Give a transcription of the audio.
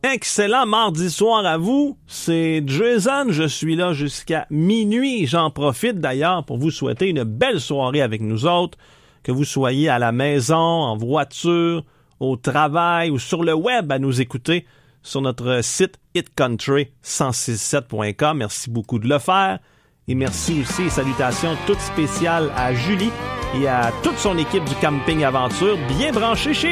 excellent mardi soir à vous. C'est Jason, je suis là jusqu'à minuit. J'en profite d'ailleurs pour vous souhaiter une belle soirée avec nous autres. Que vous soyez à la maison, en voiture, au travail ou sur le web à nous écouter sur notre site hitcountry1067.com. Merci beaucoup de le faire. Et merci aussi et salutations toutes spéciales à Julie et à toute son équipe du Camping Aventure, bien branchée chez